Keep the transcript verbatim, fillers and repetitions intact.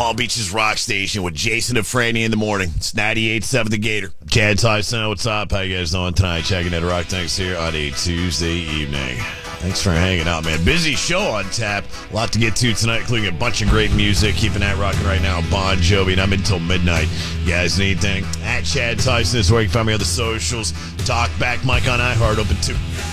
Palm Beach's rock station with Jason and Franny in the morning. It's ninety-eight point seven The Gator. Chad Tyson, what's up? How you guys doing tonight? Checking out Rock Tanks here on a Tuesday evening. Thanks for hanging out, man. Busy show on tap. A lot to get to tonight, including a bunch of great music. Keeping that rocking right now. Bon Jovi, and I'm in until midnight. You guys need anything? At Chad Tyson is where you can find me on the socials. Talk back, Mike on iHeart, open too.